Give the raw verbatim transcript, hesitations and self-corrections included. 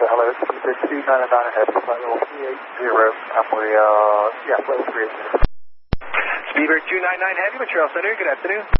hello, Speedbird two nine nine ahead, flight level three eight zero, and we are, yeah, level three eight zero. Speedbird two nine nine Heavy, Montreal Center, good afternoon.